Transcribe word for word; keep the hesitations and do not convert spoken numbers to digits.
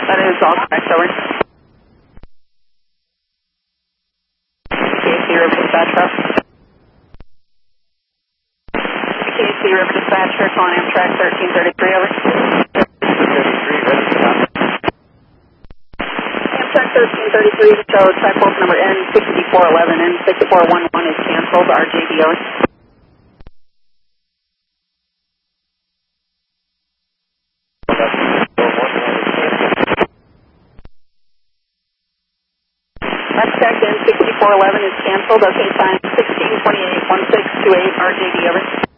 That is all correct, over. K C River Dispatch, Rob. K C River Dispatcher, calling Amtrak thirteen thirty-three, over. Amtrak thirteen thirty-three, show track hold number N sixty-four eleven, N sixty-four eleven is canceled, R J D, over. Left check in sixty-four eleven is canceled. Okay, time sixteen twenty-eight, one six two eight, R J D, over.